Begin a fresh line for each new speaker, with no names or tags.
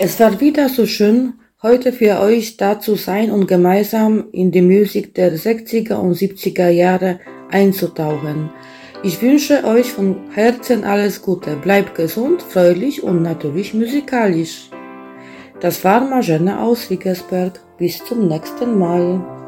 Es war wieder so schön, heute für euch da zu sein und gemeinsam in die Musik der 60er und 70er Jahre einzutauchen. Ich wünsche euch von Herzen alles Gute, bleibt gesund, fröhlich und natürlich musikalisch. Das war Marjana aus Wiggersberg. Bis zum nächsten Mal.